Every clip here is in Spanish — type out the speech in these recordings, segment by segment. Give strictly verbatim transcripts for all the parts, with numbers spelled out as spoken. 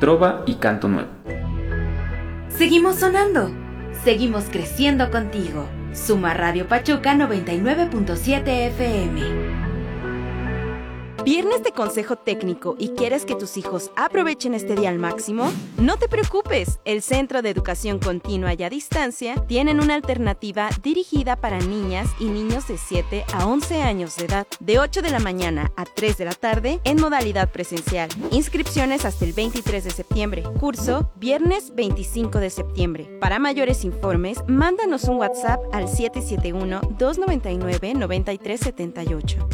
trova y canto nuevo. Seguimos sonando, seguimos creciendo contigo. Suma Radio Pachuca noventa y nueve punto siete F M. ¿Viernes de consejo técnico y quieres que tus hijos aprovechen este día al máximo? No te preocupes, el Centro de Educación Continua y a Distancia tienen una alternativa dirigida para niñas y niños de siete a once años de edad, de ocho de la mañana a tres de la tarde en modalidad presencial. Inscripciones hasta el veintitrés de septiembre. Curso viernes veinticinco de septiembre. Para mayores informes, mándanos un WhatsApp al siete siete uno, dos nueve nueve, nueve tres siete ocho.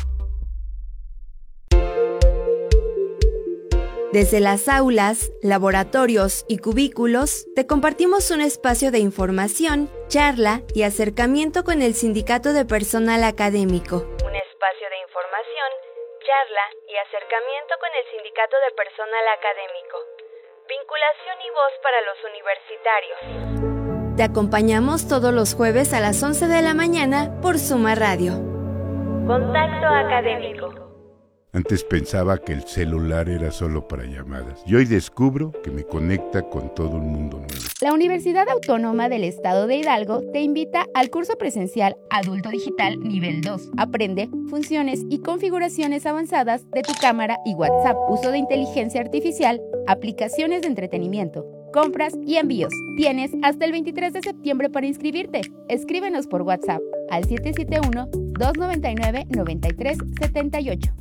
Desde las aulas, laboratorios y cubículos, te compartimos un espacio de información, charla y acercamiento con el Sindicato de Personal Académico. Un espacio de información, charla y acercamiento con el Sindicato de Personal Académico. Vinculación y voz para los universitarios. Te acompañamos todos los jueves a las once de la mañana por Suma Radio. Contacto Académico. Antes pensaba que el celular era solo para llamadas y hoy descubro que me conecta con todo el mundo nuevo. La Universidad Autónoma del Estado de Hidalgo te invita al curso presencial Adulto Digital Nivel dos. Aprende funciones y configuraciones avanzadas de tu cámara y WhatsApp, uso de inteligencia artificial, aplicaciones de entretenimiento, compras y envíos. Tienes hasta el veintitrés de septiembre para inscribirte. Escríbenos por WhatsApp al siete siete uno, dos nueve nueve, nueve tres siete ocho.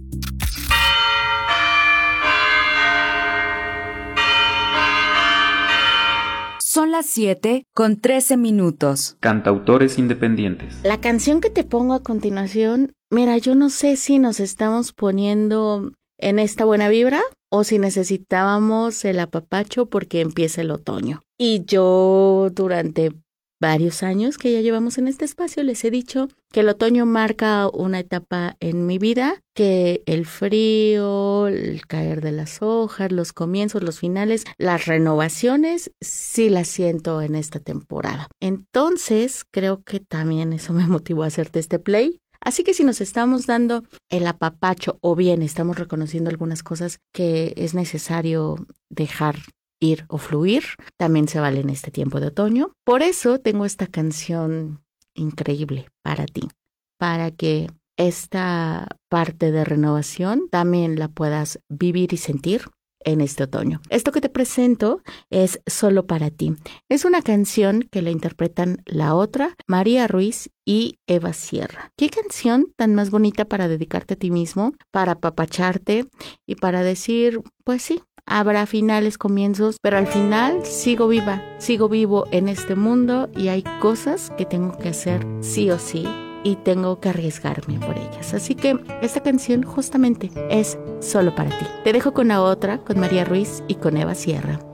Son las siete con trece minutos. Cantautores independientes. La canción que te pongo a continuación, mira, yo no sé si nos estamos poniendo en esta buena vibra o si necesitábamos el apapacho porque empieza el otoño. Y yo durante varios años que ya llevamos en este espacio les he dicho que el otoño marca una etapa en mi vida, que el frío, el caer de las hojas, los comienzos, los finales, las renovaciones, sí las siento en esta temporada. Entonces, creo que también eso me motivó a hacerte este play. Así que si nos estamos dando el apapacho o bien estamos reconociendo algunas cosas que es necesario dejar ir o fluir, también se vale en este tiempo de otoño. Por eso tengo esta canción increíble para ti, para que esta parte de renovación también la puedas vivir y sentir en este otoño. Esto que te presento es Solo para ti. Es una canción que la interpretan La Otra, María Ruiz y Eva Sierra. ¿Qué canción tan más bonita para dedicarte a ti mismo, para apapacharte y para decir, pues sí, habrá finales, comienzos, pero al final sigo viva, sigo vivo en este mundo y hay cosas que tengo que hacer sí o sí y tengo que arriesgarme por ellas. Así que esta canción justamente es Solo para ti. Te dejo con La Otra, con María Ruiz y con Eva Sierra.